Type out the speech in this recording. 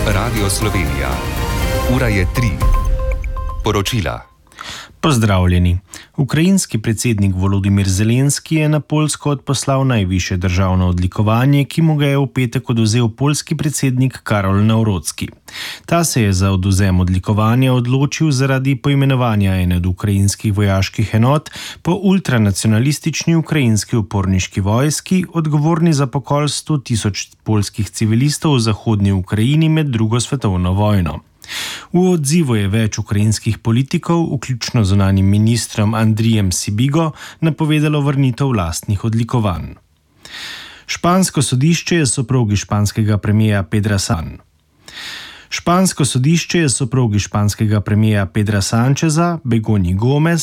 Radio Slovenija. Ura je 3. Poročila. Pozdravljeni. Ukrajinski predsednik Volodimir Zelenski je na Poljsko odposlal najvišje državno odlikovanje, ki mu ga je v petek odvzel poljski predsednik Karol Nawrocki. Ta se je za odvzem odlikovanja odločil zaradi poimenovanja ene od ukrajinskih vojaških enot po ultranacionalistični ukrajinski uporniški vojski, odgovorni za pokol 100 tisoč poljskih civilistov v zahodni Ukrajini med drugo svetovno vojno. V odzivu je več ukrajinskih politikov, vključno z zunanjim ministrom Andrijem Sibigo, napovedalo vrnitev lastnih odlikovanj. Špansko sodišče je soprogi španskega premierja Pedra Sancheza, Begonji Gomez,